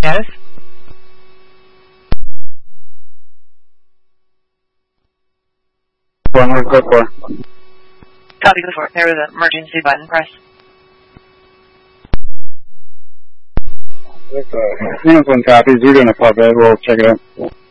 status? One, go for. Copy, go for it. There was an emergency button press. One copies. We're doing a pub. We'll check it out.